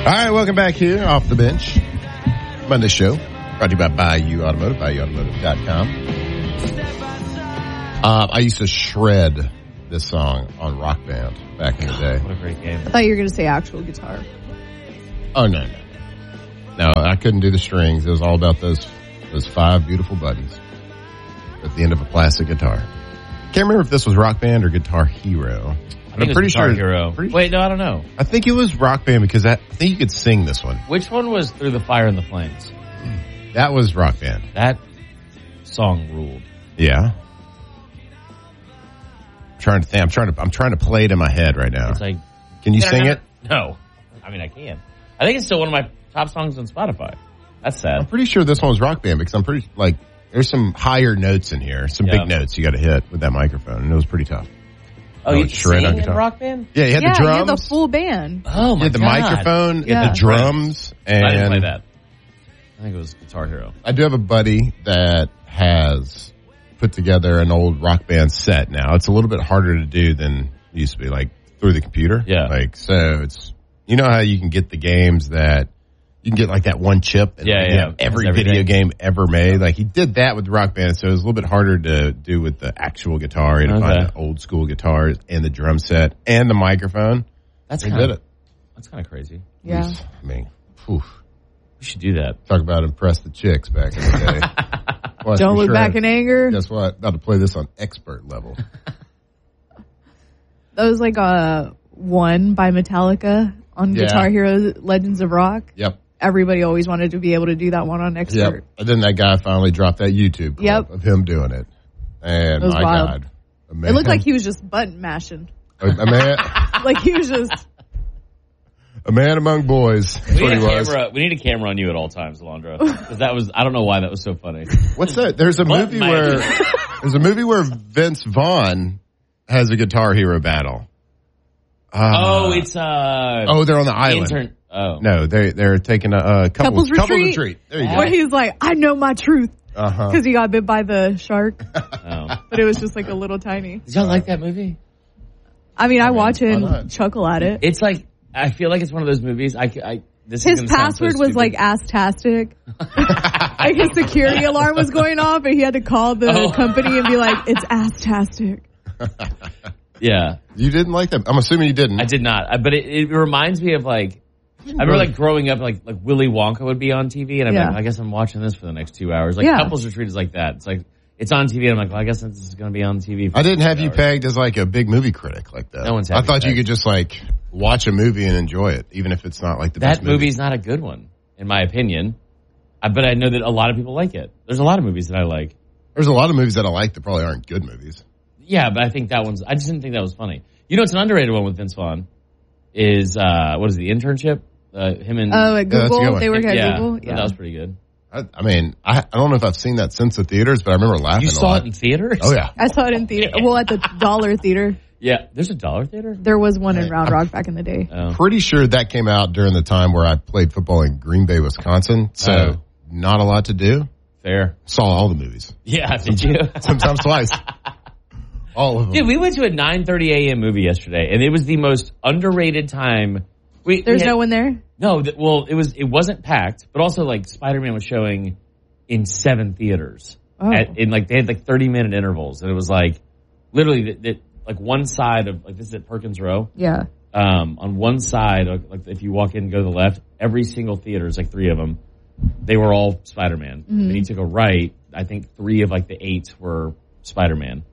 All right, welcome back here off the bench. Monday show brought to you by Bayou Automotive, BayouAutomotive.com. I used to shred this song on Rock Band back in the day. What a great game. I thought you were going to say actual guitar. Oh, no. No, I couldn't do the strings. It was all about those 5 beautiful buttons at the end of a plastic guitar. Can't remember if this was Rock Band or Guitar Hero. I'm pretty sure. Hero. Wait, no, I don't know. I think it was Rock Band because I think you could sing this one. Which one was Through the Fire and the Flames? That was Rock Band. That song ruled. Yeah. I'm trying to think. I'm trying to play it in my head right now. It's like, can you sing it? No. I mean, I can. I think it's still one of my top songs on Spotify. That's sad. I'm pretty sure this one was Rock Band because I'm pretty there's some higher notes in here, some big notes you got to hit with that microphone, and it was pretty tough. Oh, you sing in Rock Band? Yeah, you had the drums. You had the full band. Oh, my God. You had the microphone, the drums, and... I didn't play that. I think it was Guitar Hero. I do have a buddy that has put together an old Rock Band set now. It's a little bit harder to do than it used to be, through the computer. Yeah. So it's... You know how you can get the games that... You can get that one chip and every video game ever made. He did that with Rock Band, so it was a little bit harder to do with the actual guitar. You had to find the old school guitars and the drum set and the microphone. That's kind of crazy. Yeah. I mean, we should do that. Talk about impress the chicks back in the day. Well, don't look back in anger. Guess what? About to play this on expert level. That was one by Metallica on Guitar Hero Legends of Rock. Yep. Everybody always wanted to be able to do that one on expert. Yep. And then that guy finally dropped that YouTube clip of him doing it. And it was wild. God. It looked like he was just button mashing. A man. He was just. A man among boys. That's what he was. We need a camera on you at all times, Alondra. Because I don't know why that was so funny. What's that? There's a movie where Vince Vaughn has a Guitar Hero battle. It's they're on the island. No, they're taking a couples retreat. There you go. Where he's like, I know my truth. Because he got bit by the shark. But it was just a little tiny. Did y'all like that movie? I mean, I watch it and chuckle at it. It's I feel like it's one of those movies. His password was ass-tastic. His security alarm was going off and he had to call the company and be like, it's ass-tastic. Yeah. You didn't like that? I'm assuming you didn't. I did not. But it reminds me of I remember growing up, Willy Wonka would be on TV, and I guess I'm watching this for the next 2 hours. Couples Retreat is like that. It's it's on TV, and I'm well, I guess this is going to be on TV. I didn't have you pegged as a big movie critic like that. No one's. I thought you could just watch a movie and enjoy it, even if it's not the best movie. That movie's not a good one, in my opinion. But I know that a lot of people like it. There's a lot of movies that I like. There's a lot of movies that I like that probably aren't good movies. Yeah, but I think that one's. I just didn't think that was funny. You know, it's an underrated one with Vince Vaughn. Is what is the Internship? Him and at Google, they work at Google. Yeah, that was pretty good. I mean, I don't know if I've seen that since the theaters, but I remember laughing. You saw it in theaters? Oh yeah, I saw it in theater. Well, at the Dollar Theater. Yeah, there's a Dollar Theater. There was one in Round Rock back in the day. Pretty sure that came out during the time where I played football in Green Bay, Wisconsin. So not a lot to do. Fair. Saw all the movies. Yeah, did you? Sometimes twice. All of them. Dude, we went to a 9:30 a.m. movie yesterday, and it was the most underrated time. There's no one there? No, it wasn't packed, but also Spider-Man was showing in 7 theaters. Oh. They had 30-minute intervals, and it was literally one side of this is at Perkins Row. Yeah. On one side, if you walk in and go to the left, every single theater is 3 of them. They were all Spider-Man. Mm-hmm. And you took a right, I think 3 of the 8 were Spider-Man.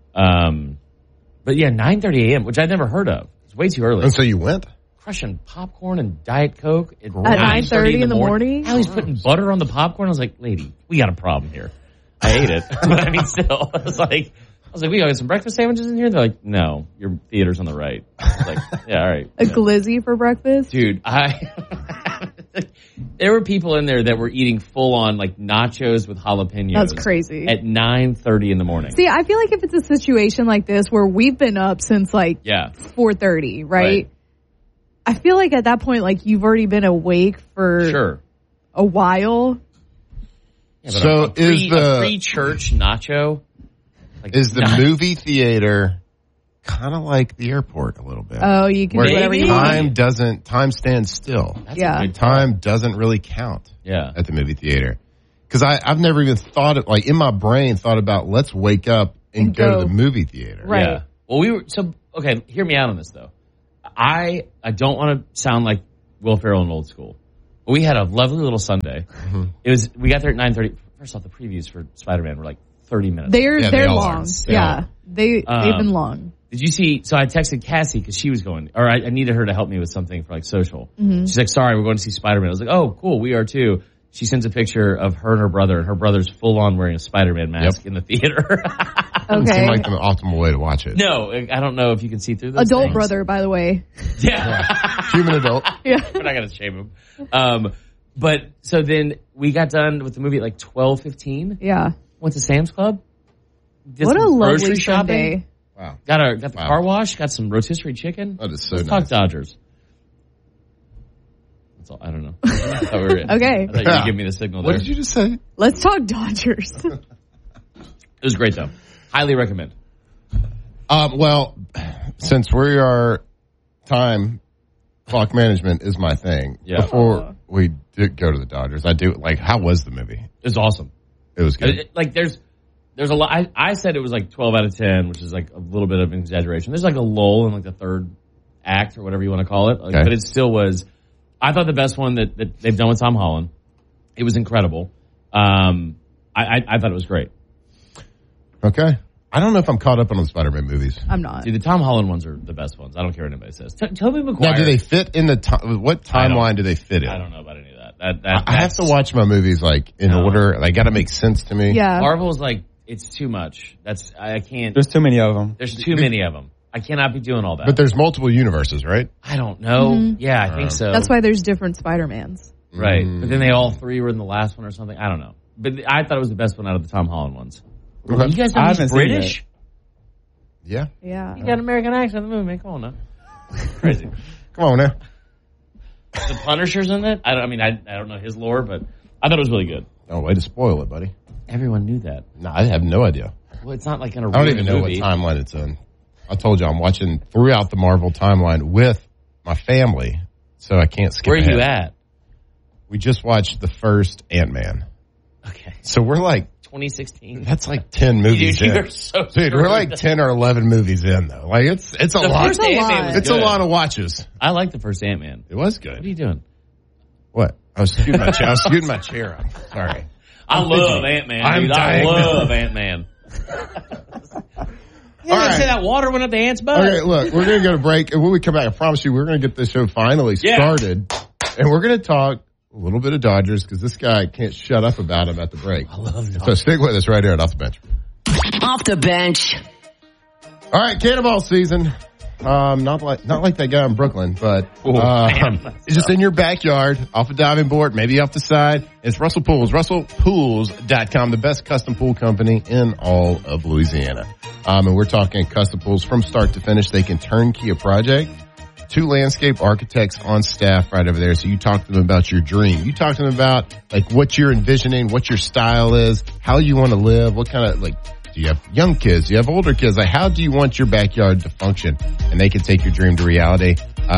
But yeah, 9:30 a.m., which I'd never heard of. It's way too early. And so you went? Crushing popcorn and Diet Coke at 9:30 in the morning? How he's putting butter on the popcorn. I was like, lady, we got a problem here. I ate it. But I mean, still, I was like, we gotta get some breakfast sandwiches in here? They're like, no, your theater's on the right. I was like, yeah, all right. A glizzy for breakfast? Dude, there were people in there that were eating full on nachos with jalapenos. That's crazy. At 9:30 in the morning. See, I feel like if it's a situation like this where we've been up since 4:30, right? I feel like at that point, you've already been awake for a while. Yeah, so is the free church nacho? Is the movie theater kind of like the airport a little bit. Oh, you can do whatever you want. Time stands still. Time doesn't really count at the movie theater. Because I've never even thought in my brain thought about let's wake up and go to the movie theater. Right. Yeah. Well, okay, hear me out on this though. I don't want to sound like Will Ferrell in old school. But we had a lovely little Sunday. Mm-hmm. We got there at 9:30. First off, the previews for Spider-Man were like 30 minutes. They're long. Yeah. They've been long. Did you see? So I texted Cassie because she was going, or I needed her to help me with something for like social. Mm-hmm. She's like, sorry, we're going to see Spider-Man. I was like, oh, cool, we are too. She sends a picture of her and her brother, and her brother's full on wearing a Spider-Man mask in the theater. Doesn't seem like the optimal way to watch it. No, I don't know if you can see through those Adult things. brother, by the way. Yeah. Human adult. Yeah. We're not going to shame him. But so then we got done with the movie at like 12:15. Yeah. Went to Sam's Club. What a lovely Sunday. Wow. Got the car wash, got some rotisserie chicken. That is so Let's nice. talk Dodgers. That's all. I don't know. I thought we were, okay. I thought you were going to give me the signal there. What did you just say? Let's talk Dodgers. It was great though. Highly recommend. Well, since we are time clock management is my thing. Yeah. Before we did go to the Dodgers, how was the movie? It was awesome. It was good. There's a lot. I said it was like 12 out of 10, which is like a little bit of an exaggeration. There's like a lull in like the third act or whatever you want to call it. But it still was, I thought the best one that they've done with Tom Holland. It was incredible. I thought it was great. Okay. I don't know if I'm caught up on the Spider-Man movies. I'm not. Dude, the Tom Holland ones are the best ones. I don't care what anybody says. Tobey Maguire. Now, do they fit in what timeline do they fit in? I don't know about any of that. I have to watch my movies in order. They got to make sense to me. Yeah. Marvel's it's too much. I can't. There's too many of them. There's too many of them. I cannot be doing all that. But there's multiple universes, right? I don't know. Mm-hmm. Yeah, I think so. That's why there's different Spider-Mans. Right. But then they all three were in the last one or something. I don't know. But I thought it was the best one out of the Tom Holland ones. Okay. You guys know he's British? Yeah. Yeah. You got an American accent in the movie, man. Come on now. Crazy. Come on now. The Punisher's in it? I don't know his lore, but I thought it was really good. Oh, way to spoil it, buddy. Everyone knew that. No, I have no idea. Well, it's not like in a I don't even know what timeline it's in. I told you I'm watching throughout the Marvel timeline with my family, so I can't skip ahead. Where are you at? We just watched the first Ant-Man. Okay. So we're 2016. That's 10 movies in. You're so Dude, we're 10 or 11 movies in, though. It's a lot. It's a lot of watches. I like the first Ant-Man. It was good. What are you doing? What? I was scooting my chair. I was scooting my chair up. Sorry. I love Ant-Man, dude. I love Ant-Man. You didn't say that water went up the ant's butt. Okay, look, we're going to go to break. And when we come back, I promise you, we're going to get this show finally started. And we're going to talk a little bit of Dodgers because this guy can't shut up about him at the break. I love Dodgers. So stick with us right here at Off the Bench. Off the Bench. All right, cannonball season. Not like that guy in Brooklyn, but it's just in your backyard, off a diving board, maybe off the side. It's Russell Pools, RussellPools.com, the best custom pool company in all of Louisiana. And we're talking custom pools from start to finish. They can turnkey a project. 2 landscape architects on staff right over there. So you talk to them about your dream. You talk to them about what you're envisioning, what your style is, how you want to live, what kind of do you have young kids? Do you have older kids? How do you want your backyard to function? And they can take your dream to reality.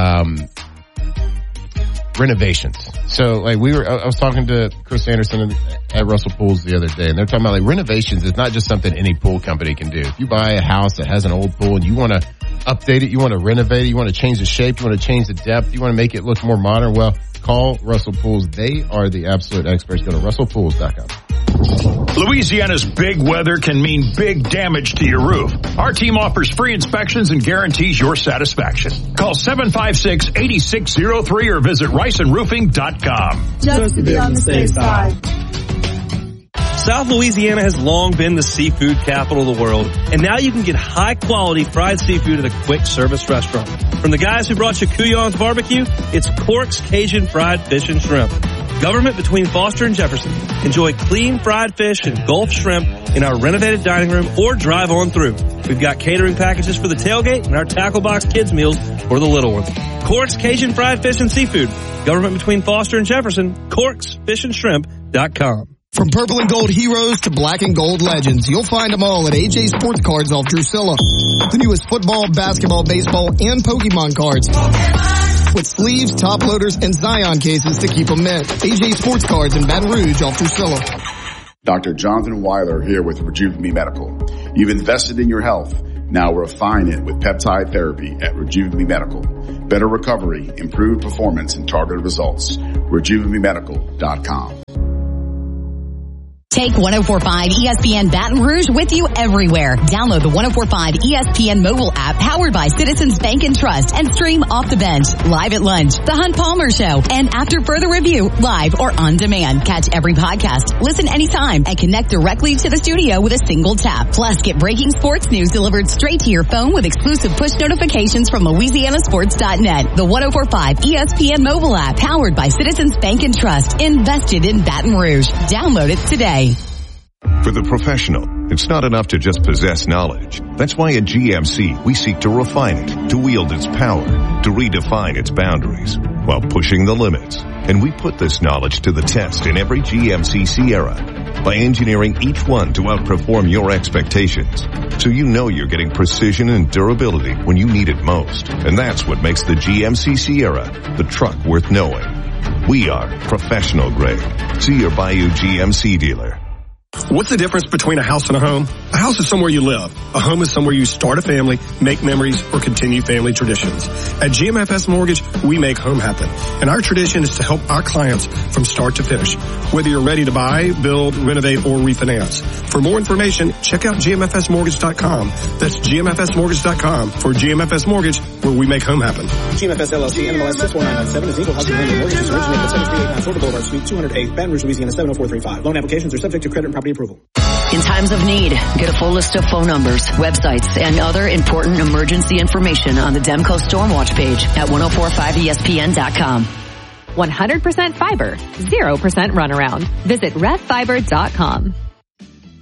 Renovations. So I was talking to Chris Anderson at Russell Pools the other day, and they're talking about renovations is not just something any pool company can do. If you buy a house that has an old pool and you want to update it, you want to renovate it, you want to change the shape, you want to change the depth, you want to make it look more modern, well, call Russell Pools. They are the absolute experts. Go to RussellPools.com. Louisiana's big weather can mean big damage to your roof. Our team offers free inspections and guarantees your satisfaction. Call 756-8603 or visit RiceandRoofing.com. Just to be on the safe side. South Louisiana has long been the seafood capital of the world, and now you can get high-quality fried seafood at a quick-service restaurant. From the guys who brought you Couillon's Barbecue, it's Cork's Cajun Fried Fish and Shrimp. Government between Foster and Jefferson. Enjoy clean fried fish and Gulf shrimp in our renovated dining room or drive on through. We've got catering packages for the tailgate and our tackle box kids meals for the little ones. Cork's Cajun Fried Fish and Seafood. Government between Foster and Jefferson. CorksFishandShrimp.com. From purple and gold heroes to black and gold legends, you'll find them all at AJ Sports Cards off Drusilla. The newest football, basketball, baseball, and Pokemon cards. With sleeves, top loaders, and Zion cases to keep them mint. AJ Sports Cards in Baton Rouge off Drusilla. Dr. Jonathan Weiler here with Rejuve Me Medical. You've invested in your health. Now refine it with peptide therapy at Rejuve Me Medical. Better recovery, improved performance, and targeted results. RejuveMeMedical.com. Take 104.5 ESPN Baton Rouge with you everywhere. Download the 104.5 ESPN mobile app powered by Citizens Bank and Trust and stream Off the Bench, Live at Lunch, The Hunt Palmer Show, and After Further Review, live or on demand. Catch every podcast, listen anytime, and connect directly to the studio with a single tap. Plus, get breaking sports news delivered straight to your phone with exclusive push notifications from LouisianaSports.net. The 104.5 ESPN mobile app powered by Citizens Bank and Trust, invested in Baton Rouge. Download it today. For the professional, it's not enough to just possess knowledge. That's why at GMC, we seek to refine it, to wield its power, to redefine its boundaries, while pushing the limits. And we put this knowledge to the test in every GMC Sierra by engineering each one to outperform your expectations. So you know you're getting precision and durability when you need it most. And that's what makes the GMC Sierra the truck worth knowing. We are professional grade. See your Bayou GMC dealer. What's the difference between a house and a home? A house is somewhere you live. A home is somewhere you start a family, make memories, or continue family traditions. At GMFS Mortgage, we make home happen. And our tradition is to help our clients from start to finish. Whether you're ready to buy, build, renovate, or refinance. For more information, check out GMFSmortgage.com. That's GMFSmortgage.com for GMFS Mortgage, where we make home happen. GMFS LLC, NMLS 64997 is equal housing lender mortgages originated at 738 Florida Boulevard, Suite 208, Baton Rouge, Louisiana 70435. Loan applications are subject to credit and property approval. In times of need, get a full list of phone numbers, websites, and other important emergency information on the Demco Stormwatch page at 1045ESPN.com. 100% fiber, 0% runaround. Visit RefFiber.com.